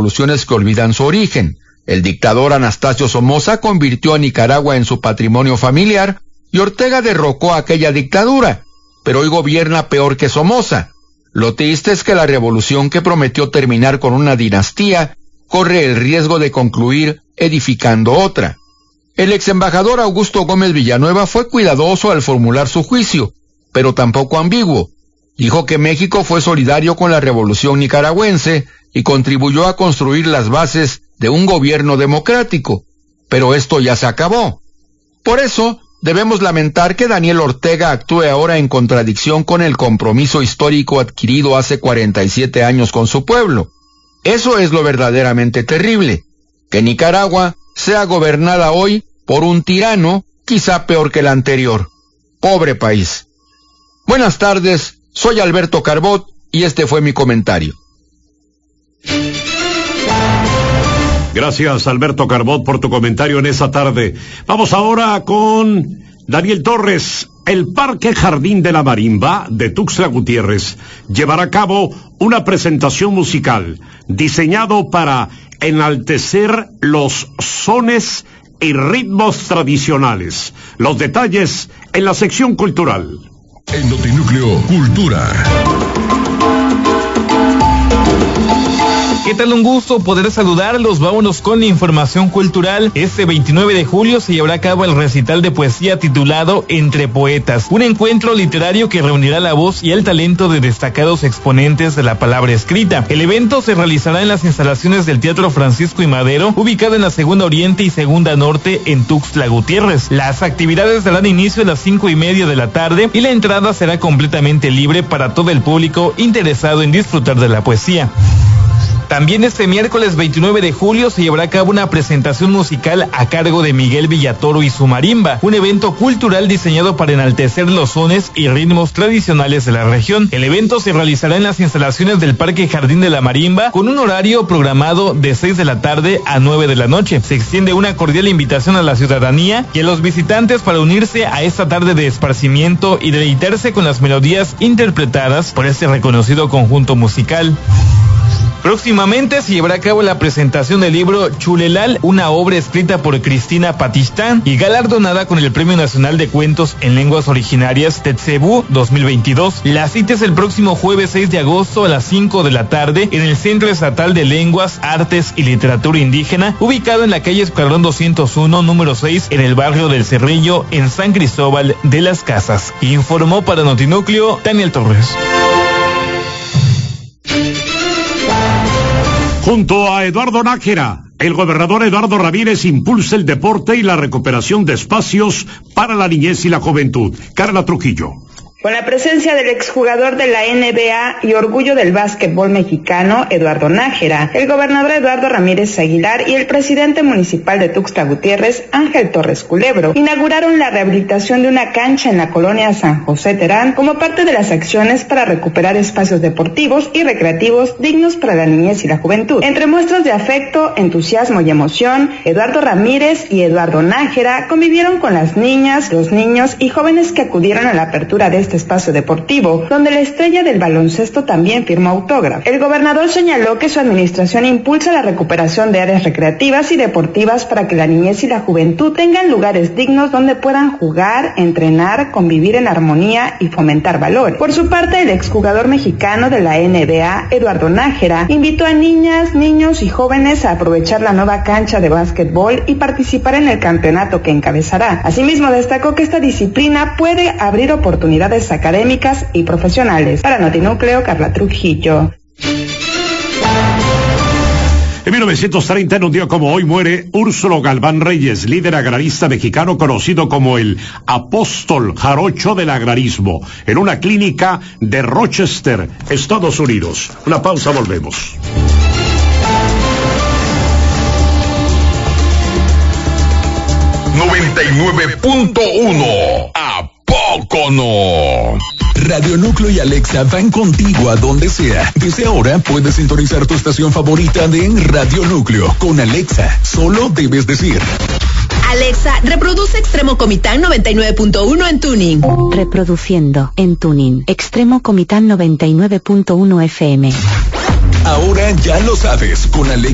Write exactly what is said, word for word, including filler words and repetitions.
revoluciones que olvidan su origen. El dictador Anastasio Somoza convirtió a Nicaragua en su patrimonio familiar y Ortega derrocó a aquella dictadura, pero hoy gobierna peor que Somoza. Lo triste es que la revolución que prometió terminar con una dinastía corre el riesgo de concluir edificando otra. El ex embajador Augusto Gómez Villanueva fue cuidadoso al formular su juicio, pero tampoco ambiguo. Dijo que México fue solidario con la revolución nicaragüense y contribuyó a construir las bases de un gobierno democrático, pero esto ya se acabó. Por eso, debemos lamentar que Daniel Ortega actúe ahora en contradicción con el compromiso histórico adquirido hace cuarenta y siete años con su pueblo. Eso es lo verdaderamente terrible, que Nicaragua sea gobernada hoy por un tirano, quizá peor que el anterior. Pobre país. Buenas tardes, soy Alberto Carbot y este fue mi comentario. Gracias, Alberto Carbot, por tu comentario en esa tarde. Vamos ahora con Daniel Torres. El Parque Jardín de la Marimba de Tuxtla Gutiérrez llevará a cabo una presentación musical diseñado para enaltecer los sones y ritmos tradicionales. Los detalles en la sección cultural. En Notinúcleo Cultura. ¿Qué tal? Un gusto poder saludarlos. Vámonos con la información cultural. Este veintinueve de julio se llevará a cabo el recital de poesía titulado Entre Poetas, un encuentro literario que reunirá la voz y el talento de destacados exponentes de la palabra escrita. El evento se realizará en las instalaciones del Teatro Francisco y Madero, ubicado en la Segunda Oriente y Segunda Norte en Tuxtla Gutiérrez. Las actividades darán inicio a las cinco y media de la tarde y la entrada será completamente libre para todo el público interesado en disfrutar de la poesía. También este miércoles veintinueve de julio se llevará a cabo una presentación musical a cargo de Miguel Villatoro y su marimba, un evento cultural diseñado para enaltecer los sones y ritmos tradicionales de la región. El evento se realizará en las instalaciones del Parque Jardín de la Marimba con un horario programado de seis de la tarde a nueve de la noche. Se extiende una cordial invitación a la ciudadanía y a los visitantes para unirse a esta tarde de esparcimiento y deleitarse con las melodías interpretadas por este reconocido conjunto musical. Próximamente se llevará a cabo la presentación del libro Chulelal, una obra escrita por Cristina Patistán y galardonada con el Premio Nacional de Cuentos en Lenguas Originarias Tetsebú dos mil veintidós. La cita es el próximo jueves seis de agosto a las cinco de la tarde en el Centro Estatal de Lenguas, Artes y Literatura Indígena, ubicado en la calle Escuadrón doscientos uno, número seis, en el barrio del Cerrillo, en San Cristóbal de las Casas. Informó para Notinúcleo Daniel Torres. Junto a Eduardo Nájera, el gobernador Eduardo Ramírez impulsa el deporte y la recuperación de espacios para la niñez y la juventud. Carla Trujillo. Con la presencia del exjugador de la N B A y orgullo del básquetbol mexicano, Eduardo Nájera, el gobernador Eduardo Ramírez Aguilar y el presidente municipal de Tuxtla Gutiérrez, Ángel Torres Culebro, inauguraron la rehabilitación de una cancha en la colonia San José Terán como parte de las acciones para recuperar espacios deportivos y recreativos dignos para la niñez y la juventud. Entre muestras de afecto, entusiasmo y emoción, Eduardo Ramírez y Eduardo Nájera convivieron con las niñas, los niños y jóvenes que acudieron a la apertura de este espacio deportivo, donde la estrella del baloncesto también firmó autógrafo. El gobernador señaló que su administración impulsa la recuperación de áreas recreativas y deportivas para que la niñez y la juventud tengan lugares dignos donde puedan jugar, entrenar, convivir en armonía y fomentar valores. Por su parte, el exjugador mexicano de la N B A, Eduardo Nájera, invitó a niñas, niños y jóvenes a aprovechar la nueva cancha de básquetbol y participar en el campeonato que encabezará. Asimismo, destacó que esta disciplina puede abrir oportunidades académicas y profesionales. Para Notinúcleo, Carla Trujillo. En mil novecientos treinta, en un día como hoy, muere Úrsulo Galván Reyes, líder agrarista mexicano conocido como el apóstol jarocho del agrarismo, en una clínica de Rochester, Estados Unidos. Una pausa, volvemos. noventa y nueve punto uno. ¿A poco no? Radio Núcleo y Alexa van contigo a donde sea. Desde ahora puedes sintonizar tu estación favorita de Radio Núcleo. Con Alexa, solo debes decir: Alexa, reproduce Extremo Comitán noventa y nueve punto uno en Tuning. Reproduciendo en Tuning. Extremo Comitán noventa y nueve punto uno F M. Ahora ya lo sabes, con Alexa